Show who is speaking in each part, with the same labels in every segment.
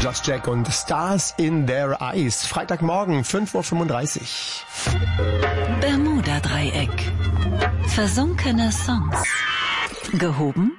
Speaker 1: Josh Jack und Stars in Their Eyes. Freitagmorgen, 5:35 Uhr.
Speaker 2: Bermuda-Dreieck. Versunkene Songs. Gehoben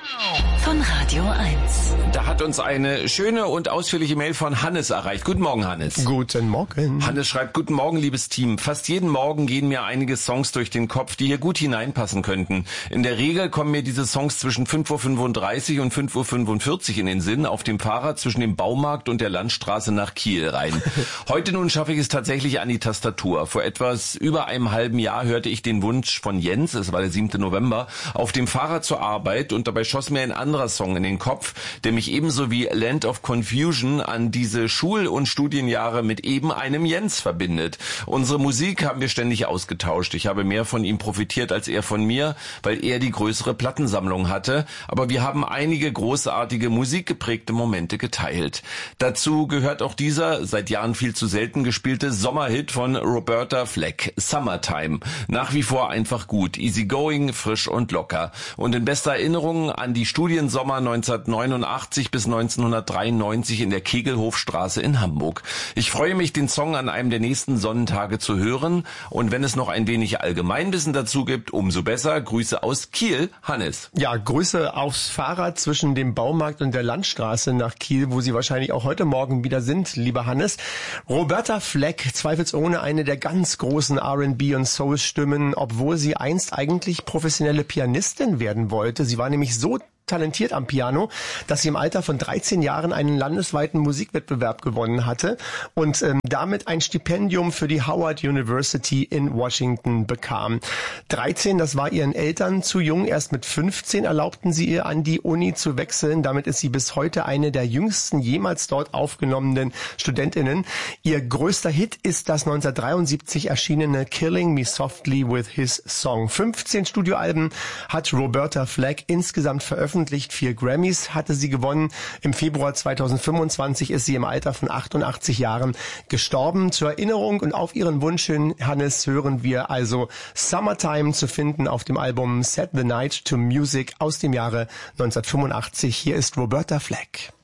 Speaker 2: von Radio 1.
Speaker 3: Da hat uns eine schöne und ausführliche Mail von Hannes erreicht. Guten Morgen, Hannes.
Speaker 1: Guten Morgen.
Speaker 3: Hannes schreibt, guten Morgen, liebes Team. Fast jeden Morgen gehen mir einige Songs durch den Kopf, die hier gut hineinpassen könnten. In der Regel kommen mir diese Songs zwischen 5:35 Uhr und 5:45 Uhr in den Sinn, auf dem Fahrrad zwischen dem Baumarkt und der Landstraße nach Kiel rein. Heute nun schaffe ich es tatsächlich an die Tastatur. Vor etwas über einem halben Jahr hörte ich den Wunsch von Jens, es war der 7. November, auf dem Fahrrad zur Arbeit, und dabei schoss mir ein anderer Song in den Kopf, der mich ebenso wie Land of Confusion an diese Schul- und Studienjahre mit eben einem Jens verbindet. Unsere Musik haben wir ständig ausgetauscht. Ich habe mehr von ihm profitiert als er von mir, weil er die größere Plattensammlung hatte, aber wir haben einige großartige musikgeprägte Momente geteilt. Dazu gehört auch dieser seit Jahren viel zu selten gespielte Sommerhit von Roberta Fleck, Summertime. Nach wie vor einfach gut, easygoing, frisch und locker. Und in bester Erinnerung an die Studiensommer 1989 bis 1993 in der Kegelhofstraße in Hamburg. Ich freue mich, den Song an einem der nächsten Sonnentage zu hören, und wenn es noch ein wenig Allgemeinwissen dazu gibt, umso besser. Grüße aus Kiel, Hannes.
Speaker 1: Ja, Grüße aufs Fahrrad zwischen dem Baumarkt und der Landstraße nach Kiel, wo Sie wahrscheinlich auch heute Morgen wieder sind, lieber Hannes. Roberta Fleck, zweifelsohne eine der ganz großen R&B- und Soul-Stimmen, obwohl sie einst eigentlich professionelle Pianistin werden wollte. Sie war nämlich so talentiert am Piano, dass sie im Alter von 13 Jahren einen landesweiten Musikwettbewerb gewonnen hatte und damit ein Stipendium für die Howard University in Washington bekam. 13, das war ihren Eltern zu jung. Erst mit 15 erlaubten sie ihr, an die Uni zu wechseln. Damit ist sie bis heute eine der jüngsten jemals dort aufgenommenen Studentinnen. Ihr größter Hit ist das 1973 erschienene Killing Me Softly with His Song. 15 Studioalben hat Roberta Fleck insgesamt veröffentlicht. 4 Grammys hatte sie gewonnen. Im Februar 2025 ist sie im Alter von 88 Jahren gestorben. Zur Erinnerung und auf ihren Wunsch hin, Hannes, hören wir also Summertime, zu finden auf dem Album Set the Night to Music aus dem Jahre 1985. Hier ist Roberta Fleck.